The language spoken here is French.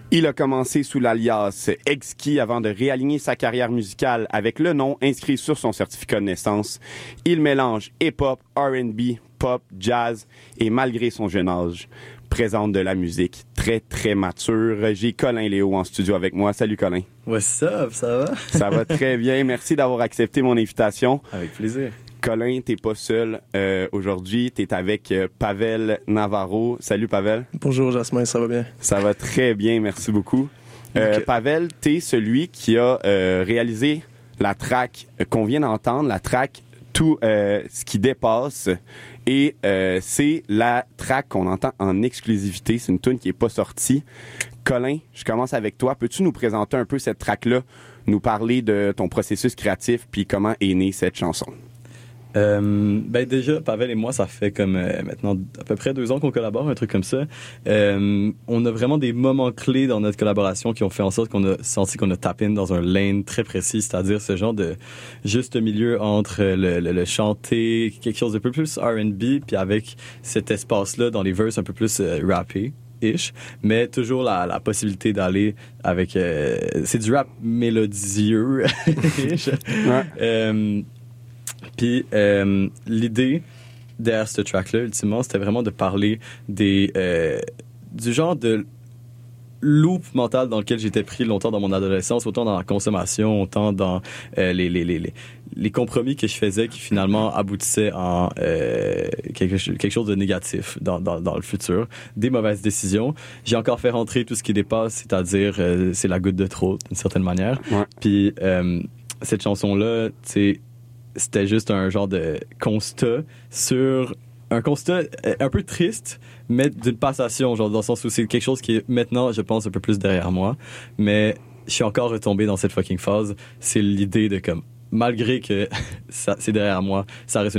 Il a commencé sous l'alias Exki avant de réaligner sa carrière musicale avec le nom inscrit sur son certificat de naissance. Il mélange hip-hop, R&B, pop, jazz et malgré son jeune âge, présente de la musique très, très mature. J'ai Colin Léo en studio avec moi. Salut Colin. What's up, ça va? Ça va très bien. Merci d'avoir accepté mon invitation. Avec plaisir. Colin, t'es pas seul aujourd'hui. T'es avec Pavel Navarro. Salut Pavel. Bonjour Jasmin, ça va bien? Ça va très bien, merci beaucoup. Okay. Pavel, t'es celui qui a réalisé la track qu'on vient d'entendre, la track Tout ce qui dépasse. Et c'est la track qu'on entend en exclusivité. C'est une tune qui est pas sortie. Colin, je commence avec toi. Peux-tu nous présenter un peu cette track-là, nous parler de ton processus créatif puis comment est née cette chanson? Déjà, Pavel et moi, ça fait comme maintenant à peu près 2 ans qu'on collabore, un truc comme ça. On a vraiment des moments clés dans notre collaboration qui ont fait en sorte qu'on a senti qu'on a tapé in dans un lane très précis, c'est-à-dire ce genre de juste milieu entre le chanter, quelque chose de peu plus R&B, puis avec cet espace-là dans les verses un peu plus rappé-ish, mais toujours la possibilité d'aller avec... c'est du rap mélodieux. Ouais. Puis l'idée derrière ce track-là, ultimement, c'était vraiment de parler du genre de loop mental dans lequel j'étais pris longtemps dans mon adolescence, autant dans la consommation, autant dans les compromis que je faisais qui finalement aboutissaient en quelque chose de négatif dans le futur, des mauvaises décisions. J'ai encore fait rentrer tout ce qui dépasse, c'est-à-dire c'est la goutte de trop, d'une certaine manière. Ouais. Puis cette chanson-là, tu sais, c'était juste un genre de constat sur un constat un peu triste, mais d'une passation, genre dans le sens où c'est quelque chose qui est maintenant, je pense, un peu plus derrière moi, mais je suis encore retombé dans cette fucking phase. C'est l'idée de comme, malgré que c'est derrière moi, ça reste